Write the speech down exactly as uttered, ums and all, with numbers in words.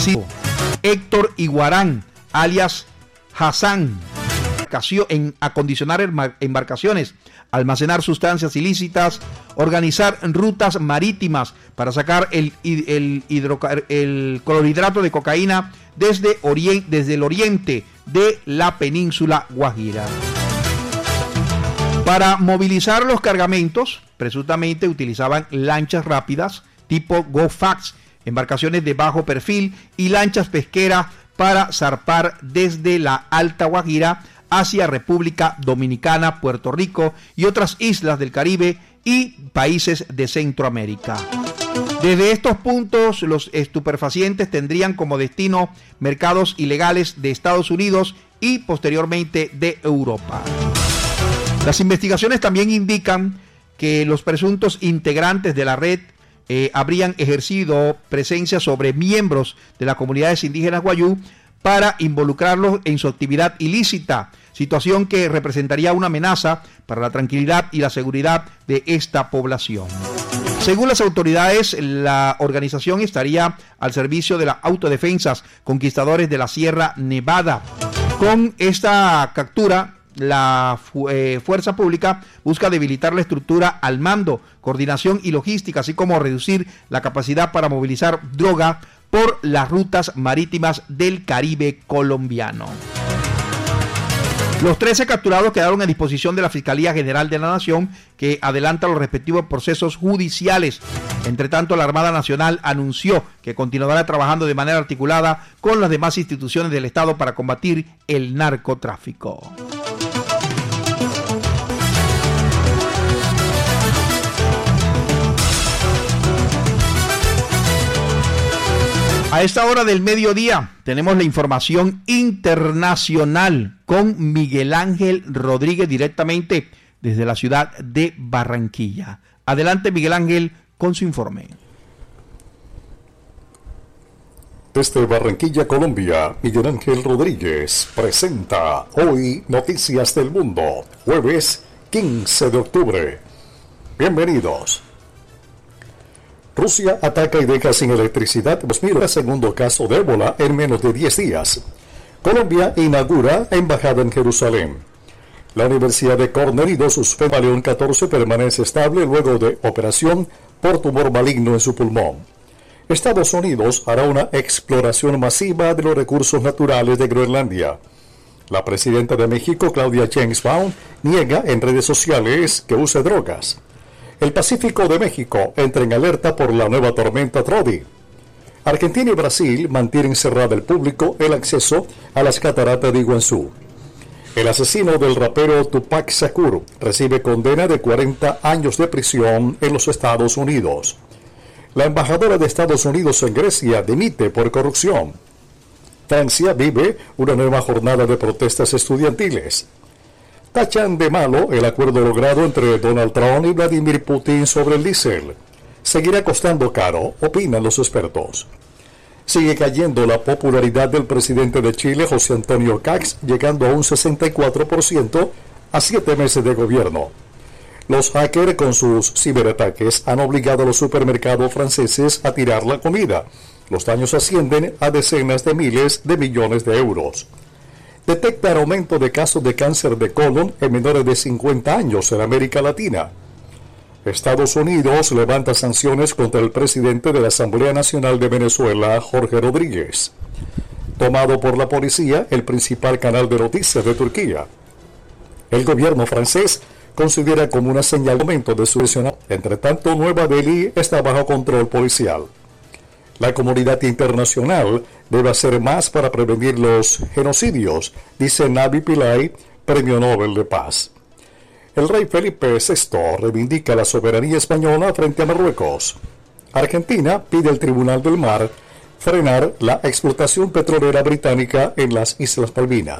Héctor Iguarán, alias Hassan, en acondicionar embarcaciones, almacenar sustancias ilícitas, organizar rutas marítimas para sacar el, el, hidrocar, el clorhidrato de cocaína desde, orient, desde el oriente de la península Guajira. Para movilizar los cargamentos, presuntamente utilizaban lanchas rápidas tipo Go-Fax, embarcaciones de bajo perfil y lanchas pesqueras para zarpar desde la Alta Guajira hacia República Dominicana, Puerto Rico y otras islas del Caribe y países de Centroamérica. Desde estos puntos, los estupefacientes tendrían como destino mercados ilegales de Estados Unidos y posteriormente de Europa. Las investigaciones también indican que los presuntos integrantes de la red eh, habrían ejercido presencia sobre miembros de las comunidades indígenas Wayuu para involucrarlos en su actividad ilícita, situación que representaría una amenaza para la tranquilidad y la seguridad de esta población. Según las autoridades, la organización estaría al servicio de las autodefensas conquistadores de la Sierra Nevada. Con esta captura, la eh, fuerza pública busca debilitar la estructura al mando, coordinación y logística, así como reducir la capacidad para movilizar droga por las rutas marítimas del Caribe colombiano. Los trece capturados quedaron a disposición de la Fiscalía General de la Nación, que adelanta los respectivos procesos judiciales. Entre tanto, la Armada Nacional anunció que continuará trabajando de manera articulada con las demás instituciones del Estado para combatir el narcotráfico. A esta hora del mediodía tenemos la información internacional con Miguel Ángel Rodríguez directamente desde la ciudad de Barranquilla. Adelante, Miguel Ángel, con su informe. Desde Barranquilla, Colombia, Miguel Ángel Rodríguez presenta Hoy Noticias del Mundo, jueves quince de octubre. Bienvenidos. Rusia ataca y deja sin electricidad dos mil segundo caso de ébola en menos de diez días. Colombia inaugura embajada en Jerusalén. La Universidad de Cornell y dos suspende. León catorce permanece estable luego de operación por tumor maligno en su pulmón. Estados Unidos hará una exploración masiva de los recursos naturales de Groenlandia. La presidenta de México, Claudia Sheinbaum, niega en redes sociales que use drogas. El Pacífico de México entra en alerta por la nueva tormenta Trodi. Argentina y Brasil mantienen cerrada al público el acceso a las cataratas de Iguazú. El asesino del rapero Tupac Shakur recibe condena de cuarenta años de prisión en los Estados Unidos. La embajadora de Estados Unidos en Grecia dimite por corrupción. Francia vive una nueva jornada de protestas estudiantiles. Tachan de malo el acuerdo logrado entre Donald Trump y Vladimir Putin sobre el diésel. Seguirá costando caro, opinan los expertos. Sigue cayendo la popularidad del presidente de Chile, José Antonio Caz, llegando a un sesenta y cuatro por ciento a siete meses de gobierno. Los hackers con sus ciberataques han obligado a los supermercados franceses a tirar la comida. Los daños ascienden a decenas de miles de millones de euros. Detectan aumento de casos de cáncer de colon en menores de cincuenta años en América Latina. Estados Unidos levanta sanciones contra el presidente de la Asamblea Nacional de Venezuela, Jorge Rodríguez. Tomado por la policía el principal canal de noticias de Turquía. El gobierno francés considera como una señal de aumento de su presión. Entre tanto, Nueva Delhi está bajo control policial. La comunidad internacional debe hacer más para prevenir los genocidios, dice Navi Pillay, Premio Nobel de Paz. El rey Felipe sexto reivindica la soberanía española frente a Marruecos. Argentina pide al Tribunal del Mar frenar la explotación petrolera británica en las Islas Malvinas.